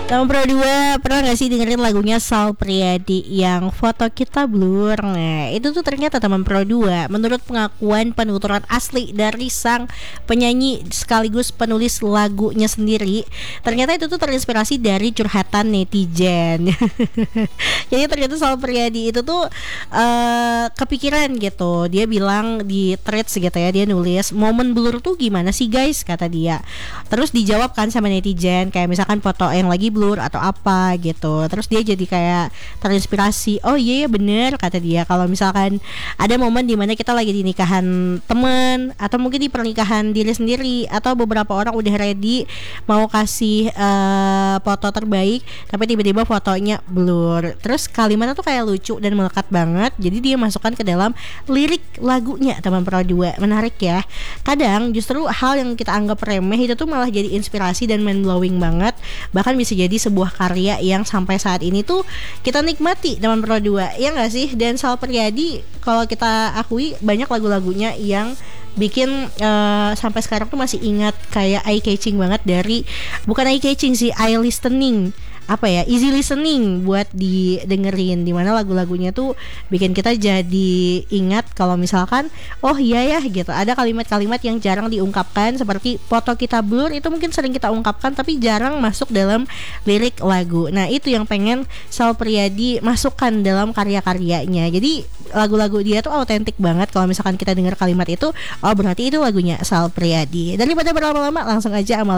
Nomor 2, pernah gak sih dengerin lagunya Sal Priadi yang foto kita blur? Nah, itu tuh ternyata teman Pro 2, menurut pengakuan penuturan asli dari sang penyanyi sekaligus penulis lagunya sendiri, ternyata itu tuh terinspirasi dari curhatan netizen. Jadi ternyata Sal Priadi itu tuh kepikiran gitu. Dia bilang di threads gitu ya, dia nulis, momen blur tuh gimana sih guys, kata dia. Terus dijawab kan sama netizen, kayak misalkan foto yang lagi blur atau apa gitu. Terus dia jadi kayak terinspirasi. Oh iya ya bener, kata dia, kalau misalkan ada momen dimana kita lagi di nikahan temen, atau mungkin di pernikahan diri sendiri, atau beberapa orang udah ready mau kasih foto terbaik, tapi tiba-tiba fotonya blur. Terus kalimatnya tuh kayak lucu dan melekat banget, jadi dia masukkan ke dalam lirik lagunya teman Pro 2. Menarik ya. Kadang justru hal yang kita anggap remeh itu tuh malah jadi inspirasi dan mind blowing banget. Bahkan bisa jadi sebuah karya yang sampai saat ini tuh kita nikmati teman Pro 2, ya gak sih? Dan Sal Priadi kalau kita akui banyak lagu-lagunya yang bikin sampai sekarang tuh masih ingat, kayak eye catching banget, dari bukan eye catching sih, eye listening, apa ya, easy listening buat didengerin, dimana lagu-lagunya tuh bikin kita jadi ingat kalau misalkan oh iya ya gitu, ada kalimat-kalimat yang jarang diungkapkan seperti foto kita blur, itu mungkin sering kita ungkapkan tapi jarang masuk dalam lirik lagu. Nah itu yang pengen Sal Priadi masukkan dalam karya-karyanya. Jadi lagu-lagu dia tuh autentik banget. Kalau misalkan kita dengar kalimat itu, oh berarti itu lagunya Sal Priadi. Daripada berlama-lama, langsung aja amal